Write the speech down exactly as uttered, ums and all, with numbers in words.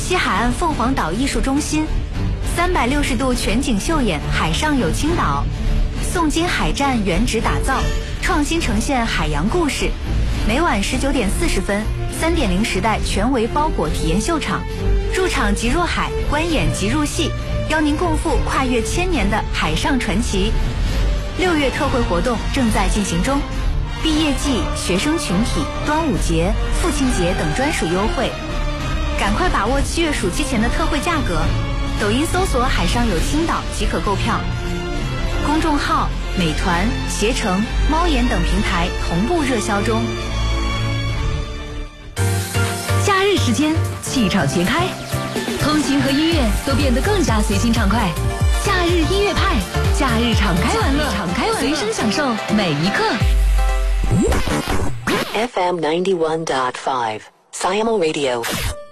西海岸凤凰岛艺术中心，三百六十度全景秀演海上有青岛，宋金海战原址打造，创新呈现海洋故事。每晚十九点四十分，三点零时代全维包裹体验秀场，入场即入海，观演即入戏，邀您共赴跨越千年的海上传奇。六月特惠活动正在进行中，毕业季、学生群体、端午节、父亲节等专属优惠，赶快把握七月暑期前的特惠价格。抖音搜索海上有青岛即可购票，公众号、美团、携程、猫眼等平台同步热销中。 假日时间，气场全开，通勤和音乐都变得更加随心畅快。假日音乐派，假日敞开玩乐，敞开玩乐，随身享受每一刻。 F M ninety one point five Siamo Radio.